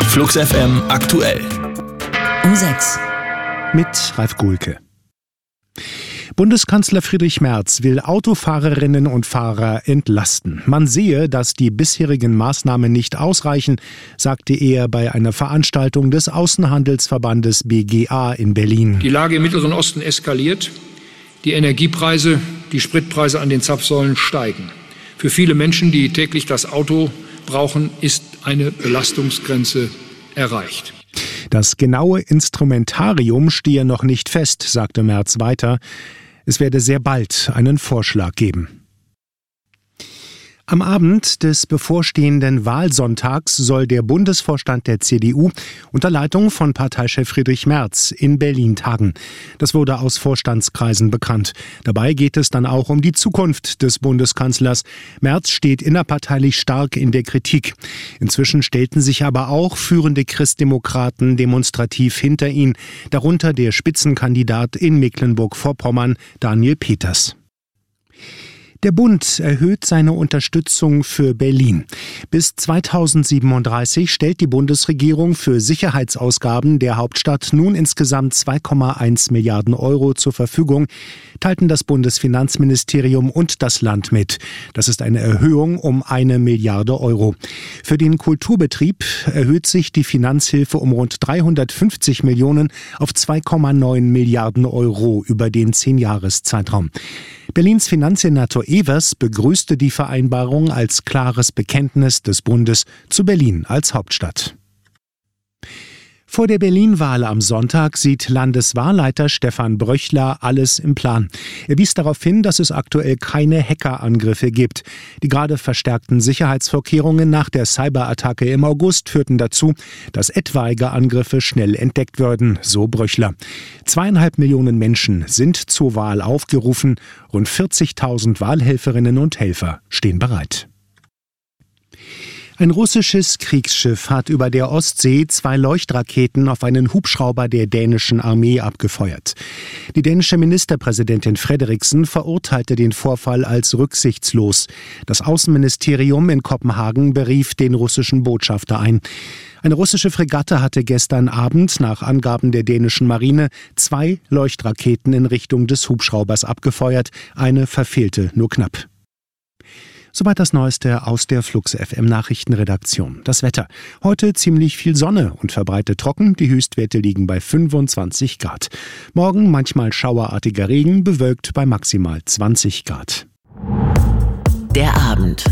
Flux FM aktuell. Um 6. Mit Ralf Guhlke. Bundeskanzler Friedrich Merz will Autofahrerinnen und Fahrer entlasten. Man sehe, dass die bisherigen Maßnahmen nicht ausreichen, sagte er bei einer Veranstaltung des Außenhandelsverbandes BGA in Berlin. Die Lage im Mittleren Osten eskaliert. Die Energiepreise, die Spritpreise an den Zapfsäulen steigen. Für viele Menschen, die täglich das Auto brauchen, ist eine Belastungsgrenze erreicht. Das genaue Instrumentarium stehe noch nicht fest, sagte Merz weiter. Es werde sehr bald einen Vorschlag geben. Am Abend des bevorstehenden Wahlsonntags soll der Bundesvorstand der CDU unter Leitung von Parteichef Friedrich Merz in Berlin tagen. Das wurde aus Vorstandskreisen bekannt. Dabei geht es dann auch um die Zukunft des Bundeskanzlers. Merz steht innerparteilich stark in der Kritik. Inzwischen stellten sich aber auch führende Christdemokraten demonstrativ hinter ihn, darunter der Spitzenkandidat in Mecklenburg-Vorpommern, Daniel Peters. Der Bund erhöht seine Unterstützung für Berlin. Bis 2037 stellt die Bundesregierung für Sicherheitsausgaben der Hauptstadt nun insgesamt 2,1 Milliarden Euro zur Verfügung, teilten das Bundesfinanzministerium und das Land mit. Das ist eine Erhöhung um 1 Milliarde Euro. Für den Kulturbetrieb erhöht sich die Finanzhilfe um rund 350 Millionen auf 2,9 Milliarden Euro über den 10-Jahres-Zeitraum. Berlins Finanzsenator Evers begrüßte die Vereinbarung als klares Bekenntnis des Bundes zu Berlin als Hauptstadt. Vor der Berlin-Wahl am Sonntag sieht Landeswahlleiter Stefan Bröchler alles im Plan. Er wies darauf hin, dass es aktuell keine Hackerangriffe gibt. Die gerade verstärkten Sicherheitsvorkehrungen nach der Cyberattacke im August führten dazu, dass etwaige Angriffe schnell entdeckt würden, so Bröchler. 2,5 Millionen Menschen sind zur Wahl aufgerufen. Rund 40.000 Wahlhelferinnen und Helfer stehen bereit. Ein russisches Kriegsschiff hat über der Ostsee 2 Leuchtraketen auf einen Hubschrauber der dänischen Armee abgefeuert. Die dänische Ministerpräsidentin Frederiksen verurteilte den Vorfall als rücksichtslos. Das Außenministerium in Kopenhagen berief den russischen Botschafter ein. Eine russische Fregatte hatte gestern Abend nach Angaben der dänischen Marine 2 Leuchtraketen in Richtung des Hubschraubers abgefeuert. Eine verfehlte nur knapp. Soweit das Neueste aus der Flux FM Nachrichtenredaktion. Das Wetter. Heute ziemlich viel Sonne und verbreitet trocken. Die Höchstwerte liegen bei 25 Grad. Morgen manchmal schauerartiger Regen, bewölkt bei maximal 20 Grad. Der Abend.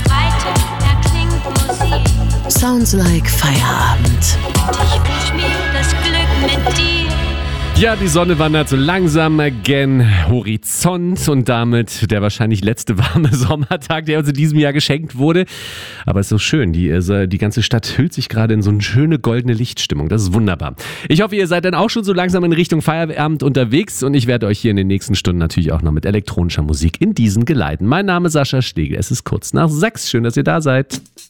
Sounds like Feierabend. Ich wünsch mir das Glück mit dir. Ja, die Sonne wandert so langsam gen Horizont und damit der wahrscheinlich letzte warme Sommertag, der uns in diesem Jahr geschenkt wurde. Aber es ist so schön, die ganze Stadt hüllt sich gerade in so eine schöne goldene Lichtstimmung. Das ist wunderbar. Ich hoffe, ihr seid dann auch schon so langsam in Richtung Feierabend unterwegs und ich werde euch hier in den nächsten Stunden natürlich auch noch mit elektronischer Musik in diesen geleiten. Mein Name ist Sascha Schlegel. Es ist kurz nach 6. Schön, dass ihr da seid.